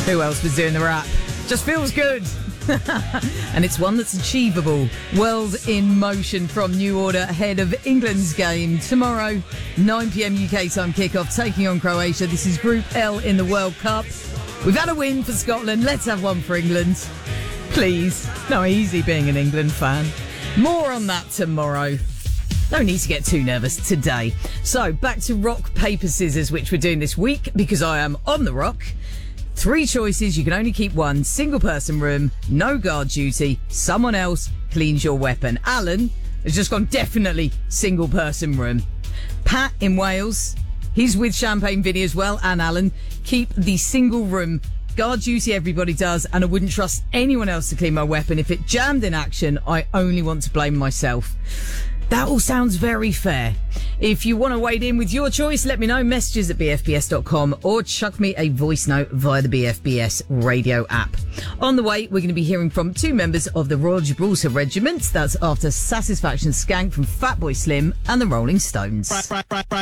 Who else was doing the rap? Just feels good. And it's one that's achievable. World in motion from New Order ahead of England's game tomorrow, 9 p.m. UK time kickoff, taking on Croatia. This is Group L in the World Cup. We've had a win for Scotland. Let's have one for England. Please. No easy being an England fan. More on that tomorrow. No need to get too nervous today. So, back to rock, paper, scissors, which we're doing this week because I am on the rock. 3 choices, you can only keep one. Single person room, no guard duty, someone else cleans your weapon. Alan has just gone definitely single person room. Pat in Wales, he's with Champagne Vinny as well, and Alan, keep the single room. Guard duty everybody does, and I wouldn't trust anyone else to clean my weapon. If it jammed in action, I only want to blame myself. That all sounds very fair. If you want to wade in with your choice, let me know. Messages at bfbs.com or chuck me a voice note via the BFBS radio app. On the way, we're going to be hearing from 2 members of the Royal Gibraltar Regiment. That's after Satisfaction Skank from Fatboy Slim and the Rolling Stones.